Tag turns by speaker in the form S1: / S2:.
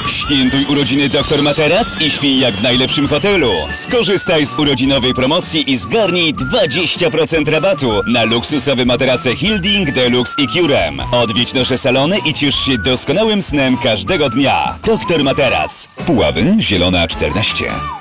S1: Świętuj urodziny Dr Materac i śpij jak w najlepszym hotelu. Skorzystaj z urodzinowej promocji i zgarnij 20% rabatu na luksusowe materace Hilding, Deluxe i Curem. Odwiedź nasze salony i ciesz się doskonałym snem każdego dnia. Dr Materac. Puławy, Zielona 14.